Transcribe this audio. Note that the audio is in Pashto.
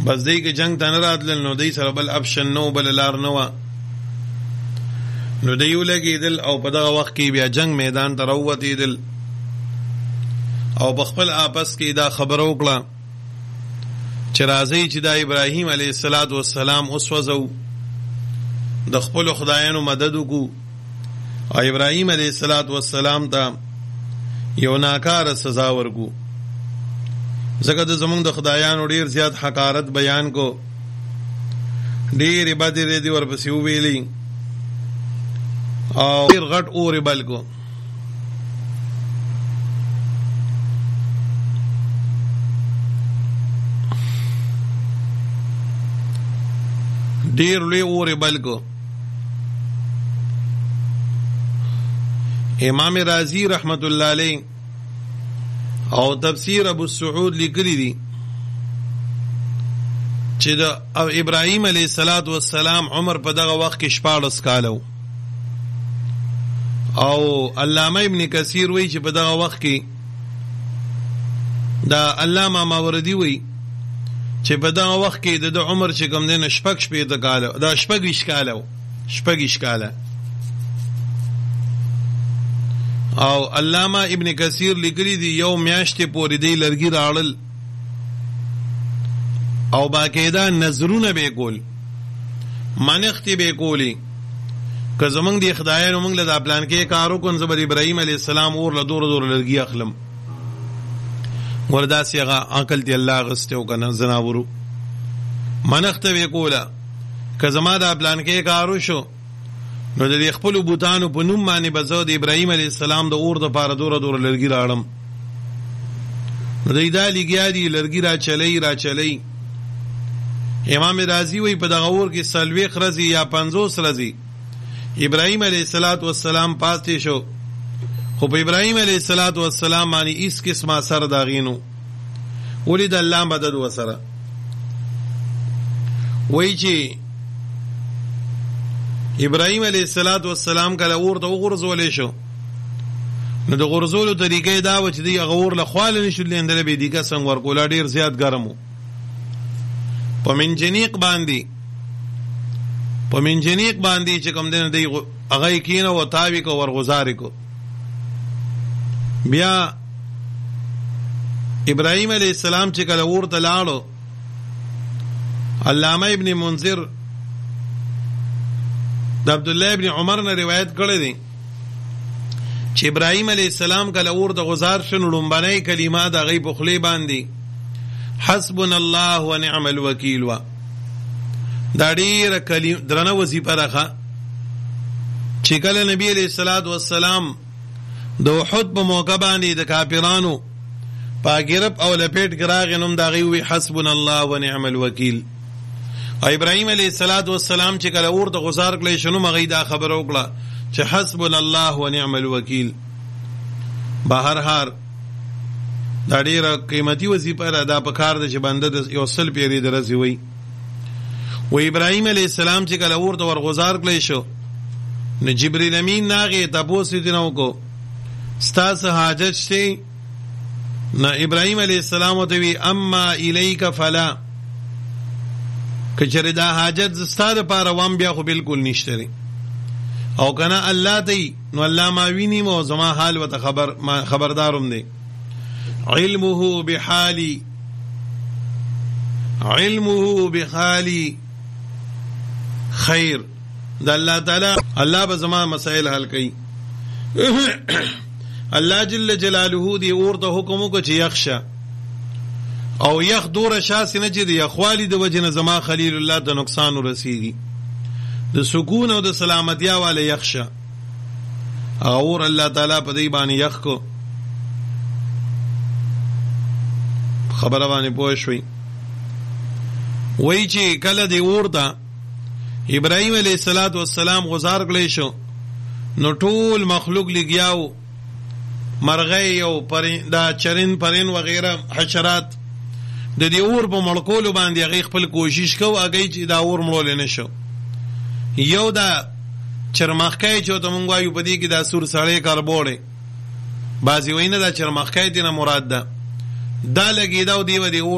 بس دی که جنگ ته نه راتلل نو دی سره بل اپشن نه و بل لار نه وه، نو دی ولګېدل او په دغه وخت کې بیا جنگ میدان ته راووتېدل او په خپل آپس کې دا خبره وکړه چې راځئ چې دا ابراهیم علیه السلام وسوځو، د خپلو خدایانو مدد وکړو او ابراهیم علیه السلام ته یو ناکاره سزا ورکو، ځکه د زمونږ د خدایانو ډیر زیات حقارت بیان کو، ډیرې بدې ردې ورپسې وویلې او ډیر غټ اورې بل کو. ډیر لوی اورې بل کو. امام رازی رحمت الله علیه او تفسیر ابو السعود لیکلی دی چې د ابراهیم علیه السلام عمر په دغه وخت کې 14 کاله او علامه ابن کثیر وی چې په دغه وخت کې دا علامه ماوردی وی چې په دغه وخت کې د عمر چې کوم دی 16 کاله، دا 16 کاله او علامه ابن کثیر لیکلی دی یو میاشتې پورې دی لرګي راړل او باقاعده نظرونه به کول، منښتې به کولی که زمونږ د خدایانو موږ له دا پلان کې کار وکړو زه به ابراهیم علیه السلام اور له دور لرګي اخلم، ور داسې هغه عقل دی الله اخیستی و که نه زناورو منښته به کوله که زما دا پلان کې کار وشو نو د دې خپلو بوتانو په نوم باندې به زه د ابراهیم علیه السلام د اور دپاره دوره لرګي راړم. نو دی دا لګیا دي لرګي را چلی. امام رازی وی په دغه اور کې 40 ورځې یا 50 ورځې ابراهیم علیه السلام پاتې شو، خو په ابراهیم علیه السلام باندې هیڅ قسمه اثر د هغې نو، ولې د الله مدد ورسره. وایي چې ابراهیم علیه السلام کله اور ته وغورځولی شو نو د غورځولو طریقه دا وه چې دی هغه اور له خواله نشو لیندلی، به دیګه څنګه ورکوله، ډېر زیات ګرم و. په منجنیق باندې چې کوم دی نو دی هغه یې کېنو تاوی کو ورغوزارې کو. بیا ابراهیم علیه السلام چې کله اور ته لاړو، علامه ابن منذر د عبدالله ابن عمر نه روایت کړی دی چې ابراهیم علیه السلام کله اور د غزار شو نو لومبنۍ کلمه د هغې په خولې باندې حسبنا الله ونعم الوکیل وه. دا ډېره درنه وظیفه ده چې کله نبی علیه السلام د احد په موقع باندې د کافرانو په ګرب او لپیټ کې راغی نو د هغې ووی حسبنا الله ونعم الوکیل. او ابراهیم علیه السلام چې کله اور د غزار کړی شو نو هغې دا خبره وکړه چې حسبنا الله ونعم الوکیل. بهر حال دا ډېره قیمتي وظیفه ده، دا په کار ده چې بنده د یو 100 پیرې درسې وی. و ابراهیم علیه السلام چې کله اور ته ورغزار کړی شو نو جبریل امین ناغې تپوس یې ترې وکړو ستاسو حاجت شته؟ نو ابراهیم علیه السلام ورته وی اما الیک فلا، که چېرې دا حاجت ستا دپاره وم بیا خو بلکل نشته دی، او که نه الله ته نو الله ما ویني او زما حال ورته خبردارم دی. علمه بحالی خیر، د الله تعالی الله به زما مسائل حل کوي. الله جل جلاله دی اور ته حکم وکړه چې یخشه او یخ دوره شاسې نه چې د یخوالي د وجې نه زما خلیل الله ته نقصان ورسېږي، د سکون او د سلامتیا والا یخشه. هغه اور الله تعالی په دې باندې یخ کو. خبره باندې پوه شوي. وایي چې کله د اور ته ابراهیم علیه السلام غزار کړی شو نو ټول مخلوق لګیاو، مرغۍ او دا چرین پرین وغیره حشرات د دې اور په مړکولو باندې هغې خپل کوشش کو، هغې چې دا اور مړولی نه شو. یو دا چرمخکی چې ورته مونږ وایو په دې کې دا سور سړی کربوړی، بعضې وایي نه دا چرمخکی دې نه مراد ده، دا لګېده او دې به د اور